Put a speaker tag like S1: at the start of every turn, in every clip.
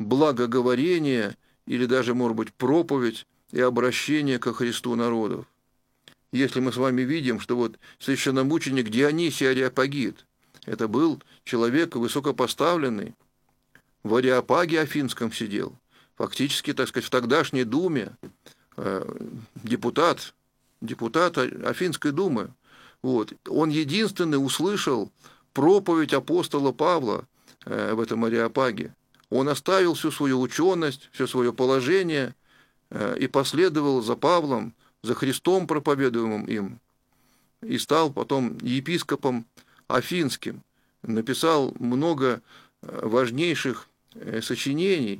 S1: благоговорение или даже, может быть, проповедь и обращение ко Христу народов. Если мы с вами видим, что вот священномученик Дионисий Ареопагит, это был человек высокопоставленный, в Ареопаге Афинском сидел, фактически, так сказать, в тогдашней думе, депутат Афинской думы. Вот. Он единственный услышал проповедь апостола Павла в этом Ареопаге. Он оставил всю свою ученость, все свое положение и последовал за Павлом, за Христом, проповедуемым им, и стал потом епископом Афинским. Написал много важнейших сочинений,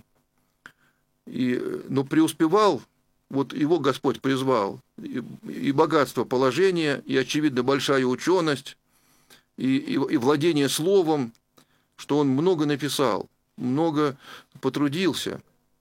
S1: но преуспевал, вот его Господь призвал, и богатство положения, и, очевидно, большая ученость, и владение словом, что он много написал, много потрудился.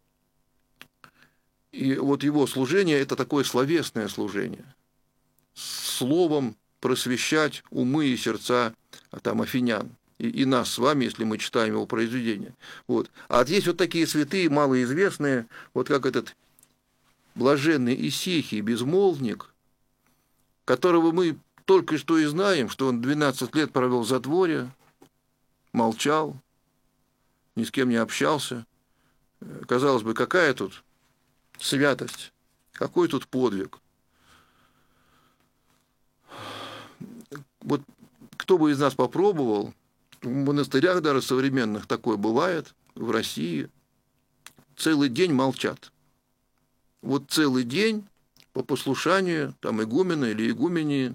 S1: И вот его служение – это такое словесное служение. Словом просвещать умы и сердца там афинян. И нас с вами, если мы читаем его произведения. Вот. А есть вот такие святые, малоизвестные, вот как этот блаженный Исихий, безмолвник, которого мы только что и знаем, что он 12 лет провел в затворе, молчал, ни с кем не общался. Казалось бы, какая тут святость, какой тут подвиг. Вот кто бы из нас попробовал, в монастырях даже современных такое бывает, в России, целый день молчат. Вот целый день по послушанию там игумена или игумени,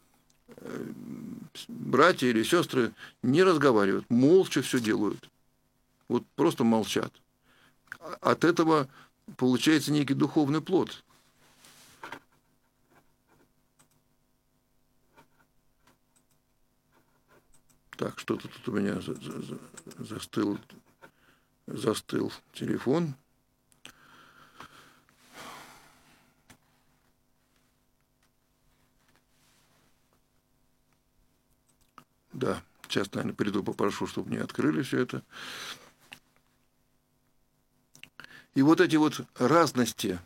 S1: братья или сестры не разговаривают, молча все делают. Вот просто молчат. От этого получается некий духовный плод. Так, что-то тут у меня застыл телефон. Да, сейчас, наверное, приду, попрошу, чтобы мне открыли все это. И вот эти вот разности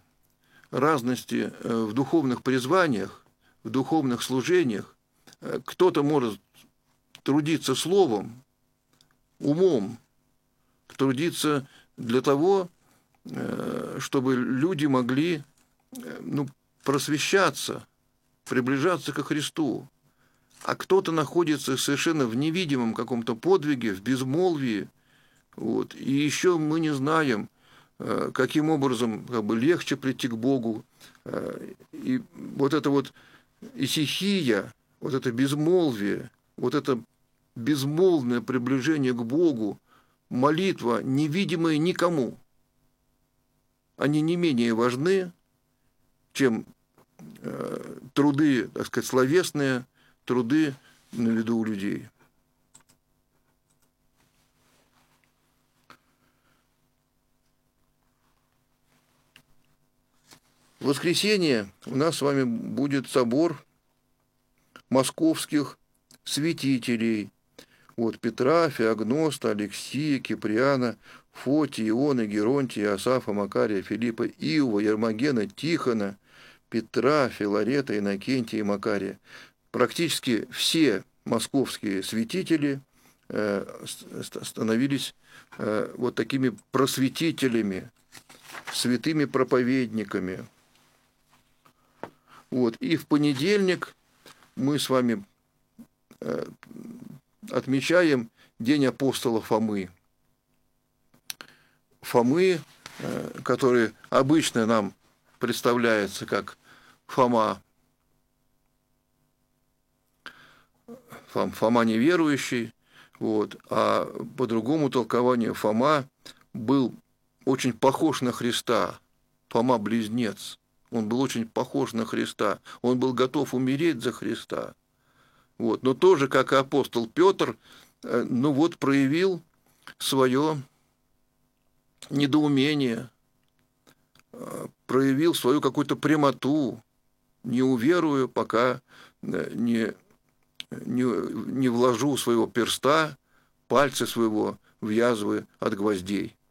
S1: в духовных призваниях, в духовных служениях, кто-то может трудиться словом, умом, трудиться для того, чтобы люди могли просвещаться, приближаться ко Христу. А кто-то находится совершенно в невидимом каком-то подвиге, в безмолвии. Вот. И еще мы не знаем, каким образом легче прийти к Богу. И вот это вот исихия, вот это безмолвие, вот это безмолвное приближение к Богу, молитва, невидимая никому, они не менее важны, чем труды, так сказать, словесные, труды на виду у людей. В воскресенье у нас с вами будет собор московских святителей. Вот Петра, Феогноста, Алексия, Киприана, Фотия, Иона, Геронтия, Иосафа, Макария, Филиппа, Иова, Ермогена, Тихона, Петра, Филарета, Иннокентия и Макария. Практически все московские святители становились вот такими просветителями, святыми проповедниками. Вот. И в понедельник мы с вами отмечаем День апостола Фомы. Фомы, который обычно нам представляется как Фома неверующий, вот, а по другому толкованию Фома был очень похож на Христа, Фома-близнец. Он был очень похож на Христа, он был готов умереть за Христа. Вот. Но тоже, как и апостол Петр, проявил свое недоумение, проявил свою какую-то прямоту, не уверую, пока не вложу своего перста, пальца своего в язвы от гвоздей.